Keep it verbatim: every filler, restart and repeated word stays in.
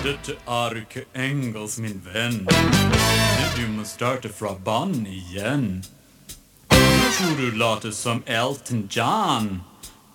det till Arke Engels, min vän. Men du måste starta från barn igen. Jag tror du låter som Elton John.